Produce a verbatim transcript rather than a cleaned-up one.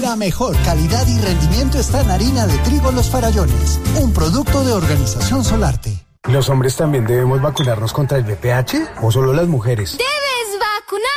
La mejor calidad y rendimiento está en harina de trigo Los Farallones, un producto de Organización Solarte. ¿Los hombres también debemos vacunarnos contra el V I H o solo las mujeres?